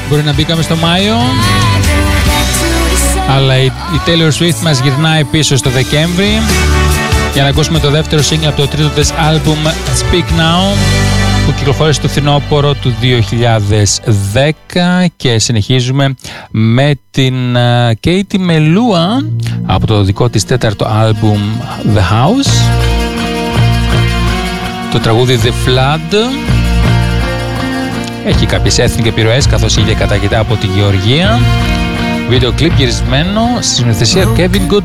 Μπορεί να μπήκαμε στο Μάιο, αλλά η Taylor Swift μας γυρνάει πίσω στο Δεκέμβρη για να ακούσουμε το δεύτερο single από το τρίτο της άλμπουμ Speak Now, που κυκλοφόρησε το φθινόπωρο του 2010, και συνεχίζουμε με την Katie Melua από το δικό της τέταρτο άλμπουμ The House, το τραγούδι The Flood. Έχει κάποιες ethnic επιρροές, καθώς είχε καταγητά από τη Γεωργία. Βίντεο κλιπ γυρισμένο στη συνοθεσία Kevin Goodman.